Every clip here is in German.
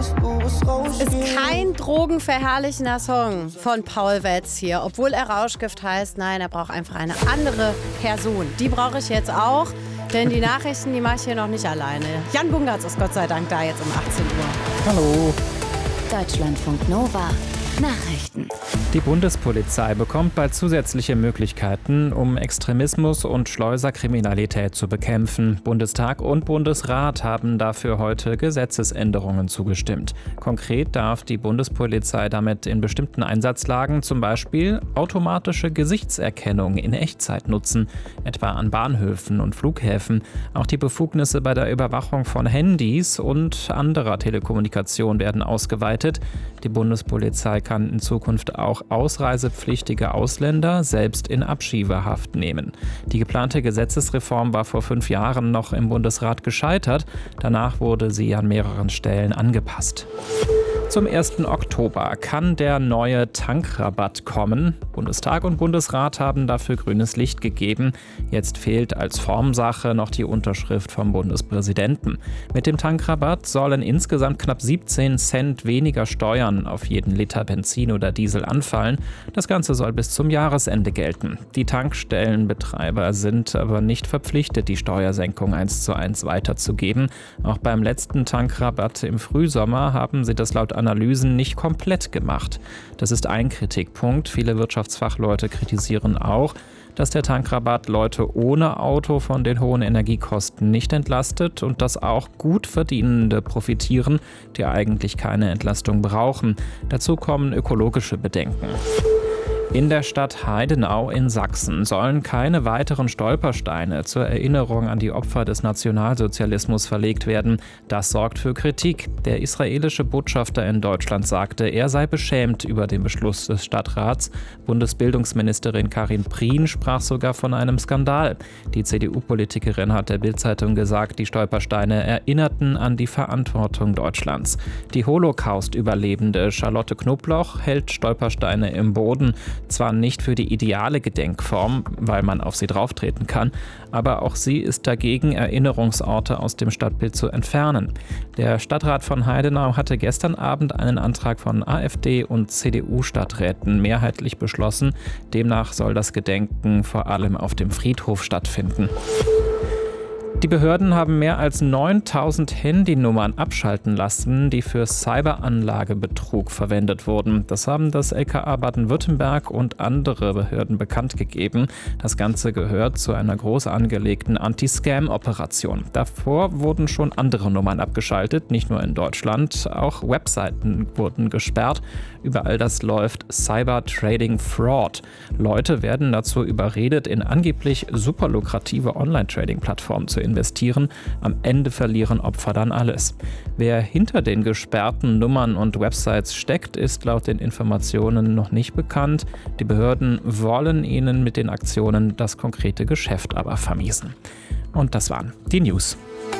Ist kein drogenverherrlichender Song von Paul Wetz hier, obwohl er Rauschgift heißt. Nein, er braucht einfach eine andere Person. Die brauche ich jetzt auch, denn die Nachrichten, die mache ich hier noch nicht alleine. Jan Bungartz ist Gott sei Dank da jetzt um 18 Uhr. Hallo. Deutschlandfunk Nova. Nachrichten. Die Bundespolizei bekommt bald zusätzliche Möglichkeiten, um Extremismus und Schleuserkriminalität zu bekämpfen. Bundestag und Bundesrat haben dafür heute Gesetzesänderungen zugestimmt. Konkret darf die Bundespolizei damit in bestimmten Einsatzlagen zum Beispiel automatische Gesichtserkennung in Echtzeit nutzen, etwa an Bahnhöfen und Flughäfen. Auch die Befugnisse bei der Überwachung von Handys und anderer Telekommunikation werden ausgeweitet. Die Bundespolizei kann in Zukunft auch ausreisepflichtige Ausländer selbst in Abschiebehaft nehmen. Die geplante Gesetzesreform war vor 5 Jahren noch im Bundesrat gescheitert. Danach wurde sie an mehreren Stellen angepasst. Zum 1. Oktober kann der neue Tankrabatt kommen. Bundestag und Bundesrat haben dafür grünes Licht gegeben. Jetzt fehlt als Formsache noch die Unterschrift vom Bundespräsidenten. Mit dem Tankrabatt sollen insgesamt knapp 17 Cent weniger Steuern auf jeden Liter Benzin oder Diesel anfallen. Das Ganze soll bis zum Jahresende gelten. Die Tankstellenbetreiber sind aber nicht verpflichtet, die Steuersenkung 1:1 weiterzugeben. Auch beim letzten Tankrabatt im Frühsommer haben sie das laut Analysen nicht komplett gemacht. Das ist ein Kritikpunkt. Viele Wirtschaftsfachleute kritisieren auch, dass der Tankrabatt Leute ohne Auto von den hohen Energiekosten nicht entlastet und dass auch gut Verdienende profitieren, die eigentlich keine Entlastung brauchen. Dazu kommen ökologische Bedenken. In der Stadt Heidenau in Sachsen sollen keine weiteren Stolpersteine zur Erinnerung an die Opfer des Nationalsozialismus verlegt werden. Das sorgt für Kritik. Der israelische Botschafter in Deutschland sagte, er sei beschämt über den Beschluss des Stadtrats. Bundesbildungsministerin Karin Prien sprach sogar von einem Skandal. Die CDU-Politikerin hat der Bild-Zeitung gesagt, die Stolpersteine erinnerten an die Verantwortung Deutschlands. Die Holocaust-Überlebende Charlotte Knobloch hält Stolpersteine im Boden. Zwar nicht für die ideale Gedenkform, weil man auf sie drauftreten kann, aber auch sie ist dagegen, Erinnerungsorte aus dem Stadtbild zu entfernen. Der Stadtrat von Heidenau hatte gestern Abend einen Antrag von AfD und CDU-Stadträten mehrheitlich beschlossen. Demnach soll das Gedenken vor allem auf dem Friedhof stattfinden. Die Behörden haben mehr als 9000 Handynummern abschalten lassen, die für Cyberanlagebetrug verwendet wurden. Das haben das LKA Baden-Württemberg und andere Behörden bekannt gegeben. Das Ganze gehört zu einer groß angelegten Anti-Scam-Operation. Davor wurden schon andere Nummern abgeschaltet, nicht nur in Deutschland. Auch Webseiten wurden gesperrt. Überall das läuft Cyber-Trading Fraud. Leute werden dazu überredet, in angeblich super lukrative Online-Trading-Plattformen zu investieren. Am Ende verlieren Opfer dann alles. Wer hinter den gesperrten Nummern und Websites steckt, ist laut den Informationen noch nicht bekannt. Die Behörden wollen ihnen mit den Aktionen das konkrete Geschäft aber vermiesen. Und das waren die News.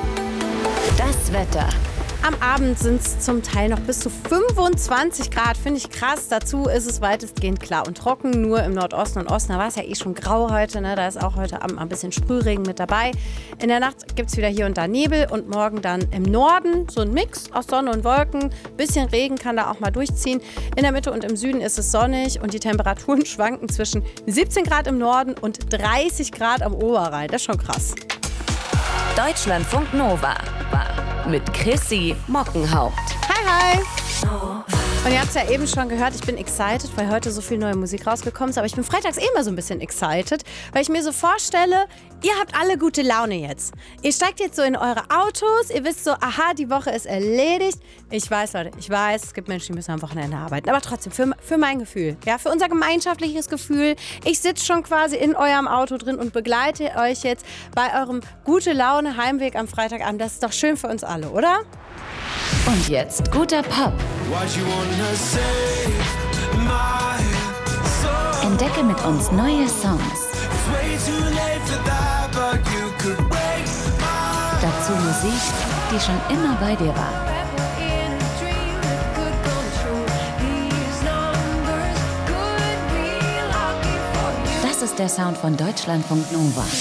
Das Wetter. Am Abend sind es zum Teil noch bis zu 25 Grad, finde ich krass. Dazu ist es weitestgehend klar und trocken, nur im Nordosten und Osten. Da war es ja eh schon grau heute, ne? Da ist auch heute Abend mal ein bisschen Sprühregen mit dabei. In der Nacht gibt es wieder hier und da Nebel und morgen dann im Norden so ein Mix aus Sonne und Wolken. Bisschen Regen kann da auch mal durchziehen. In der Mitte und im Süden ist es sonnig und die Temperaturen schwanken zwischen 17 Grad im Norden und 30 Grad am Oberrhein. Das ist schon krass. Deutschlandfunk Nova. Mit Chrissy Mockenhaupt. Hi, hi. Und ihr habt es ja eben schon gehört, ich bin excited, weil heute so viel neue Musik rausgekommen ist. Aber ich bin freitags eh immer so ein bisschen excited, weil ich mir so vorstelle, ihr habt alle gute Laune jetzt. Ihr steigt jetzt so in eure Autos, ihr wisst so, aha, die Woche ist erledigt. Ich weiß, Leute, ich weiß, es gibt Menschen, die müssen am Wochenende arbeiten. Aber trotzdem, für mein Gefühl, ja, für unser gemeinschaftliches Gefühl. Ich sitze schon quasi in eurem Auto drin und begleite euch jetzt bei eurem gute Laune Heimweg am Freitagabend. Das ist doch schön für uns alle, oder? Und jetzt guter Pop. Entdecke mit uns neue Songs. Dazu Musik, die schon immer bei dir war. Das ist der Sound von Deutschlandfunk Nova.